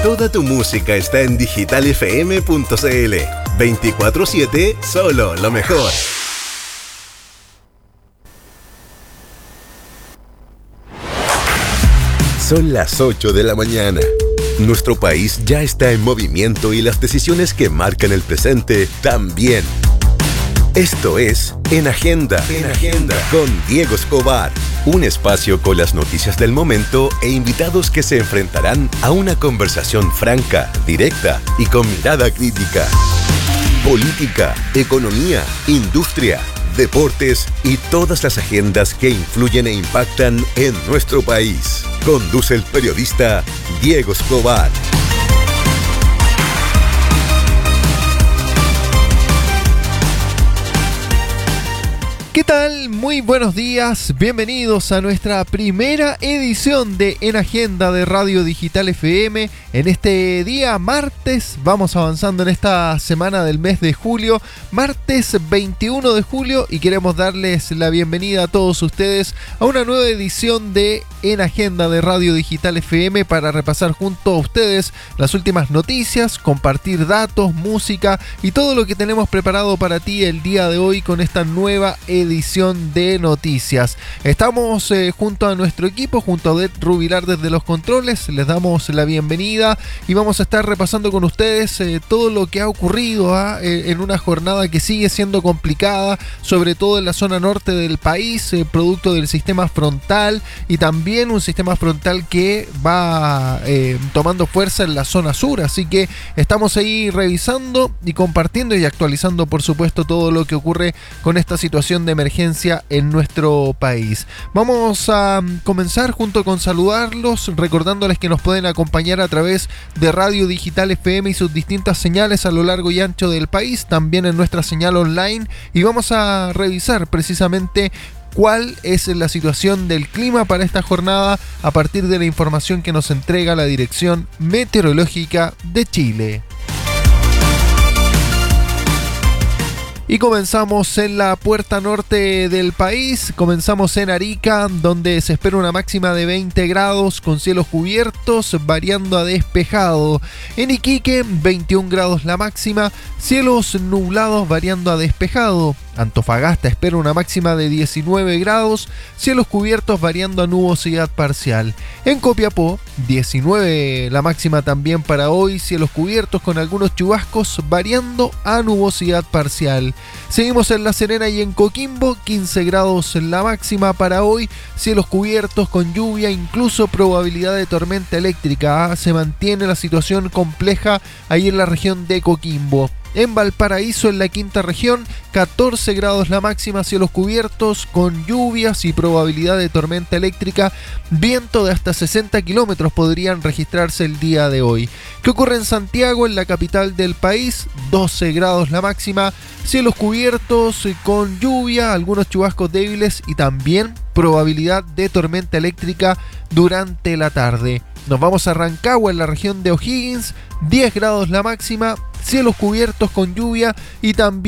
Toda tu música está en digitalfm.cl. 24/7, solo lo mejor. Son las 8 de la mañana. Nuestro país ya está en movimiento y las decisiones que marcan el presente también. Esto es En Agenda, con Diego Escobar. Un espacio con las noticias del momento e invitados que se enfrentarán a una conversación franca, directa y con mirada crítica. Política, economía, industria, deportes y todas las agendas que influyen e impactan en nuestro país. Conduce el periodista Diego Escobar. ¿Qué tal? Muy buenos días, bienvenidos a nuestra primera edición de En Agenda de Radio Digital FM. En este día martes, vamos avanzando en esta semana del mes de julio, martes 21 de julio, y queremos darles la bienvenida a todos ustedes a una nueva edición de En Agenda de Radio Digital FM para repasar junto a ustedes las últimas noticias, compartir datos, música y todo lo que tenemos preparado para ti el día de hoy con esta nueva edición de noticias. Estamos junto a nuestro equipo, junto a Odette Rubilar desde los controles. Les damos la bienvenida y vamos a estar repasando con ustedes todo lo que ha ocurrido en una jornada que sigue siendo complicada, sobre todo en la zona norte del país, producto del sistema frontal y también un sistema frontal que va tomando fuerza en la zona sur. Así que estamos ahí revisando y compartiendo y actualizando, por supuesto, todo lo que ocurre con esta situación de emergencia en nuestro país. Vamos a comenzar junto con saludarlos, recordándoles que nos pueden acompañar a través de Radio Digital FM y sus distintas señales a lo largo y ancho del país, también en nuestra señal online, y vamos a revisar precisamente cuál es la situación del clima para esta jornada a partir de la información que nos entrega la Dirección Meteorológica de Chile. Y comenzamos en la puerta norte del país, comenzamos en Arica, donde se espera una máxima de 20 grados con cielos cubiertos, variando a despejado. En Iquique, 21 grados la máxima, cielos nublados variando a despejado. Antofagasta espera una máxima de 19 grados, cielos cubiertos variando a nubosidad parcial. En Copiapó, 19 la máxima también para hoy, cielos cubiertos con algunos chubascos variando a nubosidad parcial. Seguimos en La Serena y en Coquimbo, 15 grados en la máxima para hoy, cielos cubiertos con lluvia, incluso probabilidad de tormenta eléctrica. Se mantiene la situación compleja ahí en la región de Coquimbo. En Valparaíso, en la quinta región, 14 grados la máxima, cielos cubiertos con lluvias y probabilidad de tormenta eléctrica, viento de hasta 60 kilómetros podrían registrarse el día de hoy. ¿Qué ocurre en Santiago, en la capital del país? 12 grados la máxima, cielos cubiertos con lluvia, algunos chubascos débiles y también probabilidad de tormenta eléctrica durante la tarde. Nos vamos a Rancagua, en la región de O'Higgins, 10 grados la máxima, cielos cubiertos con lluvia y también